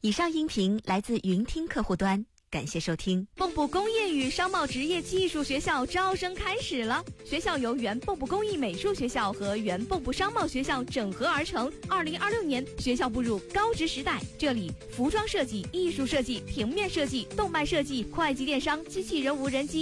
以上音频来自云听客户端，感谢收听。 蚌埠工业与商贸职业技术学校招生开始了，学校由原蚌埠工艺美术学校和原蚌埠商贸学校整合而成。2026年，学校步入高职时代，这里服装设计、艺术设计、平面设计、动漫设计、会计电商、机器人无人机、